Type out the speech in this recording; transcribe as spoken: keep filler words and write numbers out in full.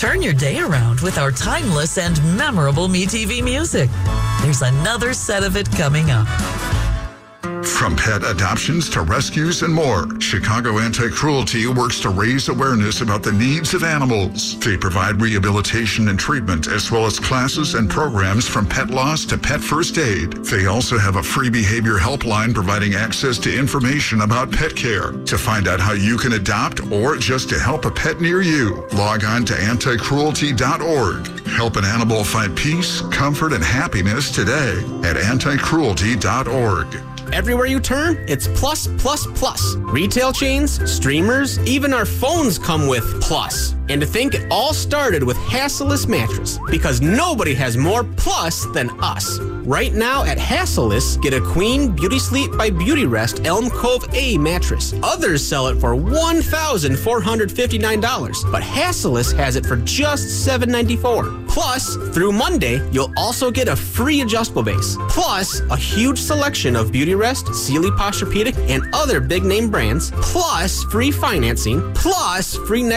Turn your day around with our timeless and memorable MeTV music. There's another set of it coming up. From pet adoptions to rescues and more, Chicago Anti-Cruelty works to raise awareness about the needs of animals. They provide rehabilitation and treatment, as well as classes and programs from pet loss to pet first aid. They also have a free behavior helpline providing access to information about pet care. To find out how you can adopt or just to help a pet near you, log on to anti cruelty dot org. Help an animal find peace, comfort, and happiness today at anti cruelty dot org. Everywhere you turn, it's plus, plus, plus. Retail chains, streamers, even our phones come with plus. And to think it all started with Hassellus Mattress, because nobody has more plus than us. Right now at Hassellus, get a Queen Beauty Sleep by Beauty Rest Elm Cove A mattress. Others sell it for one thousand four hundred fifty-nine dollars, but Hassellus has it for just seven hundred ninety-four dollars. Plus, through Monday, you'll also get a free adjustable base. Plus, a huge selection of Beauty Rest, Sealy Posturepedic, and other big name brands. Plus, free financing. Plus, free